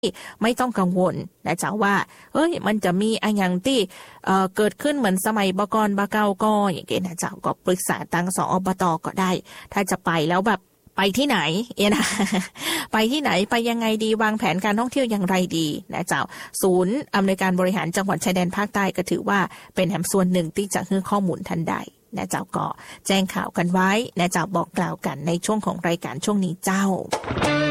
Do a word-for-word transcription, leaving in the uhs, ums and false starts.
ไม่ต้องกังวลนะเจ้าว่าเอ้ยมันจะมีอะไรอย่างที่เอ่อเกิดขึ้นเหมือนสมัยบกรบเก่าก็อย่างเงี้ยนะเจ้าก็ปรึกษาทางสอบต.ก็ได้ถ้าจะไปแล้วแบบไปที่ไหนเอ็นะ ไปที่ไหนไปยังไงดีวางแผนการท่องเที่ยวอย่างไรดีนะเจ้าศูนย์อำนวยการบริหารจังหวัดชายแดนภาคใต้ก็ถือว่าเป็นแห่งส่วนหนึ่งที่จะให้ข้อมูลทันใดนะเจ้าก็แจ้งข่าวกันไว้นะเจ้าบอกกล่าวกันในช่วงของรายการช่วงนี้เจ้า